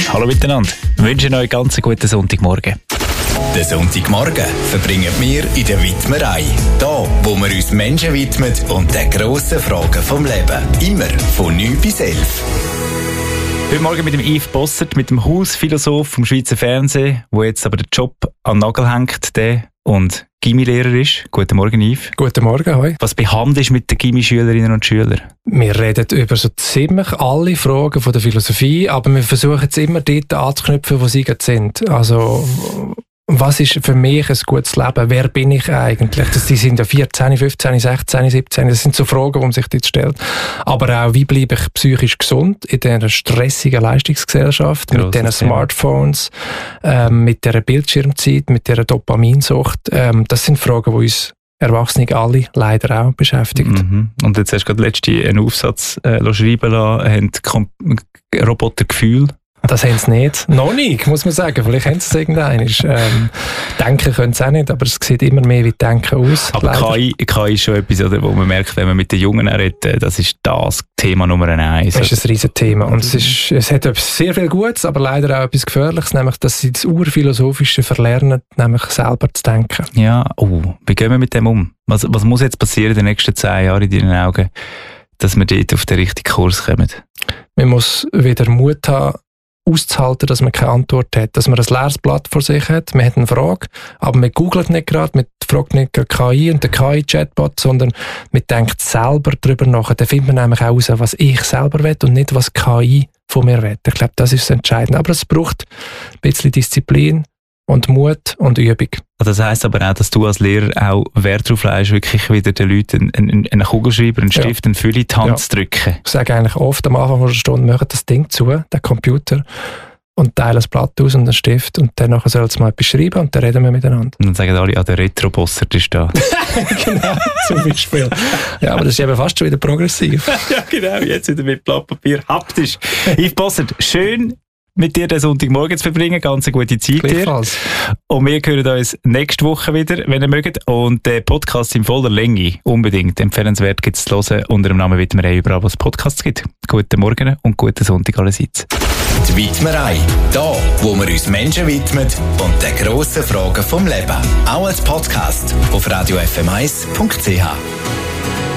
Hallo miteinander. Wir wünschen euch ganz einen guten Sonntagmorgen. Den Sonntagmorgen verbringen wir in der Widmerei. Da, wo wir uns Menschen widmen und den grossen Fragen vom Leben. Immer von 9 bis 11. Heute Morgen mit dem Yves Bossert, mit dem Hausphilosoph vom Schweizer Fernsehen, der jetzt aber den Job an den Nagel hängt, der und Gimmi-Lehrer ist. Guten Morgen, Yves. Guten Morgen, hoi. Was behandelst du mit den Gimmi-Schülerinnen und Schülern? Wir reden über so ziemlich alle Fragen von der Philosophie, aber wir versuchen es immer dort anzuknüpfen, wo sie gerade sind. Also, was ist für mich ein gutes Leben? Wer bin ich eigentlich? Die sind ja 14, 15, 16, 17. Das sind so Fragen, die man sich dort stellt. Aber auch, wie bleibe ich psychisch gesund in dieser stressigen Leistungsgesellschaft, mit diesen Smartphones, mit dieser Bildschirmzeit, mit dieser Dopaminsucht. Das sind Fragen, die uns Erwachsene alle leider auch beschäftigen. Mhm. Und jetzt hast du gerade letztens einen Aufsatz schreiben lassen, haben Roboter Gefühl? Das haben sie nicht. Noch nicht, muss man sagen. Vielleicht haben sie es irgendwann. Denken können sie auch nicht, aber es sieht immer mehr wie Denken aus. Aber KI ist schon etwas, oder, wo man merkt, wenn man mit den Jungen redet, das ist das Thema Nummer 1. Das ist ein riesen Thema. Und es hat sehr viel Gutes, aber leider auch etwas Gefährliches, nämlich, dass sie das Urphilosophische verlernen, nämlich selber zu denken. Ja, wie gehen wir mit dem um? Was muss jetzt passieren in den nächsten 10 Jahren in deinen Augen, dass wir dort auf den richtigen Kurs kommen? Man muss wieder Mut haben, auszuhalten, dass man keine Antwort hat, dass man ein leeres Blatt vor sich hat, man hat eine Frage, aber man googelt nicht gerade, man fragt nicht gerade KI und den KI-Chatbot, sondern man denkt selber darüber nach. Dann findet man nämlich auch heraus, was ich selber will und nicht, was KI von mir will. Ich glaube, das ist das Entscheidende. Aber es braucht ein bisschen Disziplin und Mut und Übung. Das heisst aber auch, dass du als Lehrer auch Wert darauf legst, wirklich wieder den Leuten einen Kugelschreiber, einen Stift, einen Füller in die Hand zu drücken. Ich sage eigentlich oft am Anfang der Stunde, macht das Ding zu, den Computer, und teile das Blatt aus und einen Stift und dann soll es mal etwas schreiben und dann reden wir miteinander. Und dann sagen alle, der Retro-Bossert ist da. Genau, zum Beispiel. Ja, aber das ist eben fast schon wieder progressiv. Ja, genau, jetzt wieder mit Blatt Papier, haptisch. Yves Bossert, schön mit dir den Sonntagmorgen zu verbringen. Ganz eine gute Zeit dir. Und wir hören uns nächste Woche wieder, wenn ihr mögt. Und den Podcast in voller Länge unbedingt empfehlenswert gibt es zu hören. Unter dem Namen Widmerei, überall, wo es Podcasts gibt. Guten Morgen und guten Sonntag allerseits. Die Widmerei. Da, wo wir uns Menschen widmen und den grossen Fragen vom Leben. Auch als Podcast auf radiofm1.ch.